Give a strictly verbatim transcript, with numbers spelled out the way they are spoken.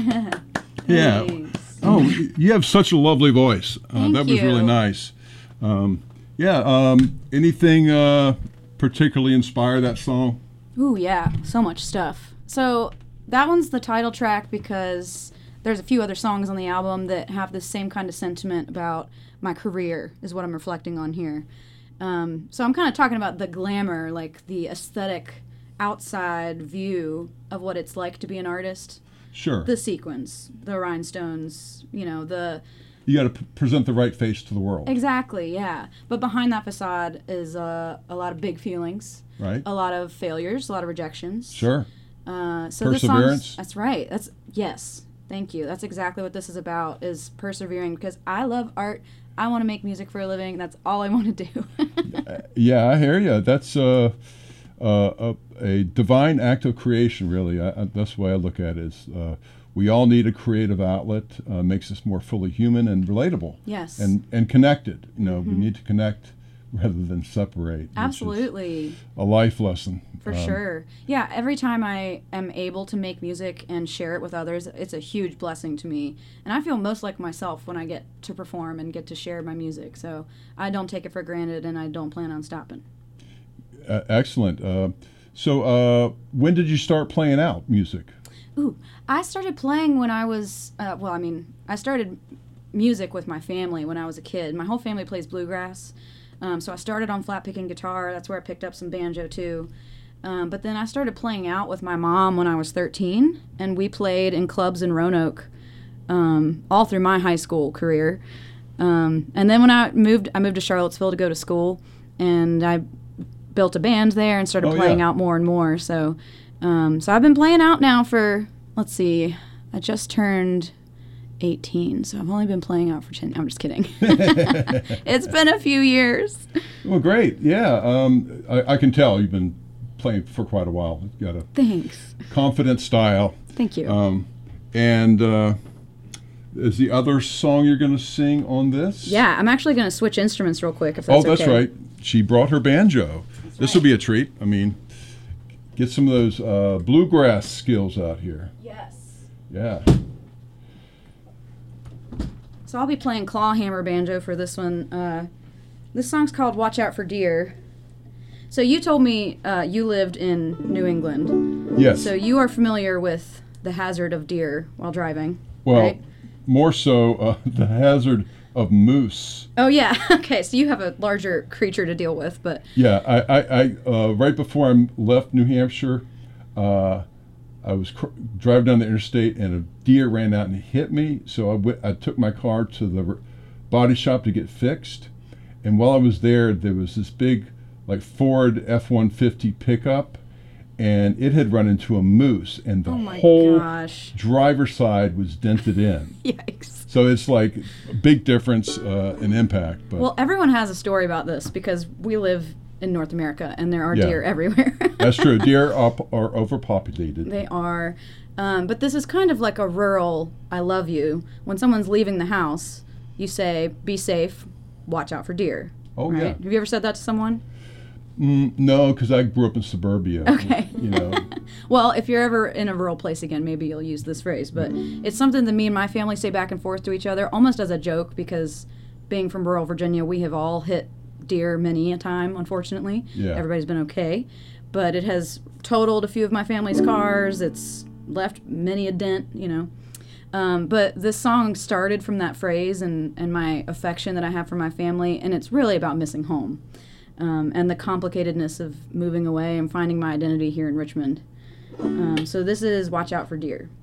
Yeah. Thanks. Oh, you have such a lovely voice. Uh, Thank that was you. really nice. Um, yeah. Um, anything uh, particularly inspire that song? Ooh, yeah, so much stuff. So that one's the title track because there's a few other songs on the album that have the same kind of sentiment about my career, is what I'm reflecting on here. Um, so I'm kind of talking about the glamour, like the aesthetic outside view of what it's like to be an artist. Sure. The sequins, the rhinestones, you know, the... You got to p- present the right face to the world. Exactly, yeah. But behind that facade is uh, a lot of big feelings. Right. A lot of failures, a lot of rejections. Sure. Uh, so this Perseverance. song's, that's right. That's yes. Thank you. That's exactly what this is about, is persevering, because I love art. I want to make music for a living. That's all I want to do. Yeah, I hear you. That's uh, uh, a, a divine act of creation, really. I, I, that's the way I look at it. Is uh, we all need a creative outlet. Uh, makes us more fully human and relatable. Yes. And and connected. You know, Mm-hmm. we need to connect rather than separate. which is Absolutely. a life lesson. For Um, sure. Yeah, every time I am able to make music and share it with others, it's a huge blessing to me. And I feel most like myself when I get to perform and get to share my music. So I don't take it for granted, and I don't plan on stopping. Uh, excellent. Uh, so, uh, when did you start playing out music? Ooh, I started playing when I was, uh, well, I mean, I started music with my family when I was a kid. My whole family plays bluegrass. Um, so I started on flat picking guitar. That's where I picked up some banjo too. Um, but then I started playing out with my mom when I was thirteen, and we played in clubs in Roanoke um, all through my high school career. Um, and then when I moved, I moved to Charlottesville to go to school, and I built a band there and started Oh, playing yeah. out more and more. So, um, so I've been playing out now for, let's see, I just turned eighteen, so I've only been playing out for ten. I'm just kidding. It's been a few years. Well, great. Yeah, um, I, I can tell you've been playing for quite a while. You've got a Thanks. confident style. Thank you. Um, and uh, is the other song you're going to sing on this? Yeah, I'm actually going to switch instruments real quick, if that's Oh, that's okay. right. She brought her banjo. This will right. be a treat. I mean, get some of those uh, bluegrass skills out here. Yes. Yeah. So I'll be playing claw hammer banjo for this one. Uh, this song's called Watch Out for Deer. So you told me uh, you lived in New England. Yes. So you are familiar with the hazard of deer while driving, well, right? more so uh, the hazard of moose. Oh, yeah. Okay, so you have a larger creature to deal with, but... Yeah, I, I, I uh, right before I left New Hampshire, uh, I was cr- driving down the interstate and a deer ran out and hit me. So I, w- I took my car to the r- body shop to get fixed. And while I was there, there was this big, like Ford F one fifty pickup, and it had run into a moose, and the Oh my whole gosh. driver's side was dented in. Yikes. So it's like a big difference uh, in impact. But Well, everyone has a story about this because we live in North America and there are Yeah. deer everywhere. that's true. Deer are, are overpopulated. They are. Um, but this is kind of like a rural I love you. When someone's leaving the house, you say, be safe, watch out for deer. Oh, right? yeah. Have you ever said that to someone? Mm, no, because I grew up in suburbia. Okay. You know. Well, if you're ever in a rural place again, maybe you'll use this phrase. But it's something that me and my family say back and forth to each other, almost as a joke, because being from rural Virginia, we have all hit deer many a time, unfortunately. Yeah. Everybody's been okay. But it has totaled a few of my family's cars. It's left many a dent, you know. Um, but this song started from that phrase and, and my affection that I have for my family, and it's really about missing home. Um, and the complicatedness of moving away and finding my identity here in Richmond. Um, so this is Watch Out for Deer.